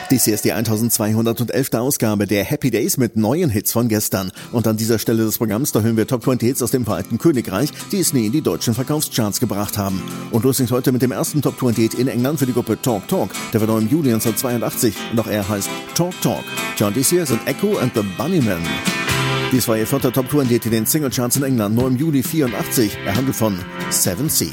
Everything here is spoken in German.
Dies hier ist die 1211. Ausgabe der Happy Days mit neuen Hits von gestern. Und an dieser Stelle des Programms, da hören wir Top 20 Hits aus dem Vereinigten Königreich, die es nie in die deutschen Verkaufscharts gebracht haben. Und los geht's heute mit dem ersten Top 20 Hit in England für die Gruppe Talk Talk. Der war neu im Juli 1982 und auch er heißt Talk Talk. Tja, und dies hier sind Echo and the Bunnymen. Dies war ihr vierter Top 20 Hit in den Singlecharts in England, neu im Juli 84. Er handelt von Seven Seas.